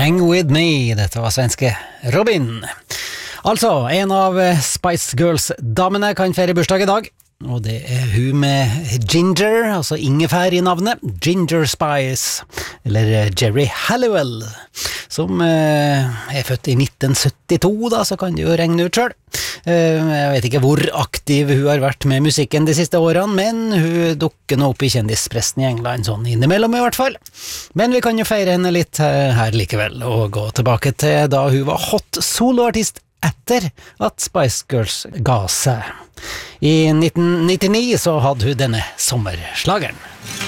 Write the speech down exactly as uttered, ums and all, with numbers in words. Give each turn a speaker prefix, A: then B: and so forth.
A: Hang With Me, dette var svenske Robin. Altså, en av Spice Girls-damene kan feire bursdag i dag, og det er hun med Ginger, altså ingefær i navnet, Ginger Spice, eller Jerry Halliwell, som eh, er født i nitten syttito, da, så kan du jo regne ut selv. Eh, jeg vet ikke hvor aktiv hun har vært med musikken de siste årene, men hun dukker nå opp i kjendispressen i England, sånn innimellom i hvert fall. Men vi kan jo feire henne litt her likevel, og gå tilbake til da hun var hot soloartist etter at Spice Girls ga seg. I nitten nittini så hadde hun denne sommerslageren.